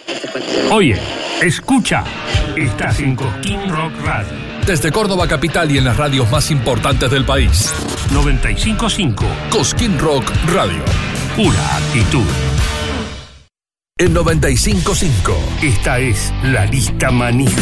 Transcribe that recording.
Oye, escucha, estás en Cosquín Rock Radio. Desde Córdoba capital y en las radios más importantes del país. 95.5 Cosquín Rock Radio. Pura actitud. En 95.5. Esta es la lista manija.